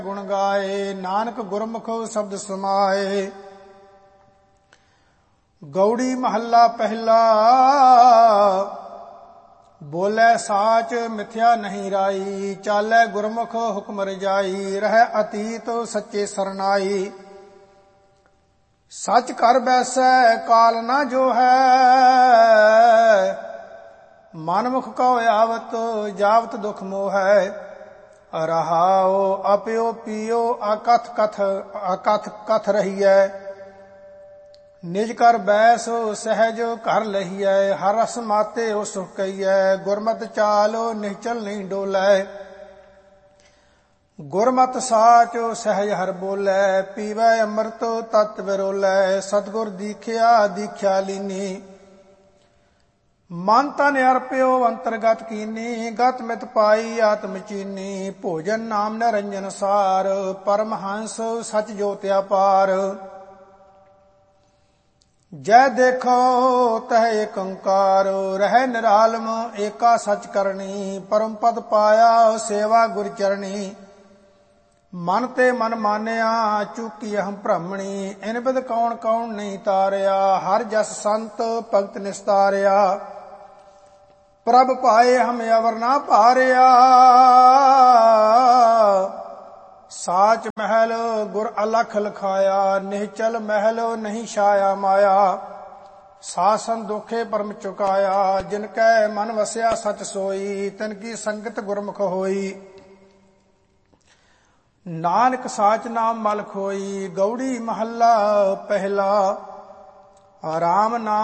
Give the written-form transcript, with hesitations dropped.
गुण गाए। नानक गुरमुख शब्द समाए। गौड़ी महला पहला। बोले साच मिथ्या नहीं राई। चाले गुरमुख हुक्म रजाई। रह अतीत सच्चे सरनाई। सच कर बैसै काल न जो है। मनमुख कहो आवत जावत दुख मोह है। रहाओ अपियो पियो अकथ कथ रहिए। निज कर बैसो सहज कर लहिए। हर रस माते ओ सुख कहिए। गुरमत चालो निश्चल नहीं डोलै। गुरमत साच सहज हर बोलै। पीवै अमृत तत विरोलै। सतगुर दीखिया दीख्या लीनी। मन तन अर्पियो अंतर्गत कीनी। गत मित पाई आत्म चीनी। भोजन नाम निरंजन सार। परमहंस सच ज्योति अपार। जय देखो तह एक ओंकार। रह निरालम एका सच करनी। परम पद पाया सेवा गुर चरणी। मन ते मन मानिया चूकी अहम भ्रमणी। इन बिद कौन कौन नहीं तारिया। हर जस संत भगत निस्तारिया। प्रभ पाए हम अवर ना पारिया। साच महल गुर अलख लखाया। निश्चल महल नहीं छाया माया। सासन दुखे परम चुकाया। जिनकै मन वसिया सच सोई। तिनकी संगत गुरमुख होई। नानक साच नाम मल खोई। गौड़ी महला पहला। राम नाम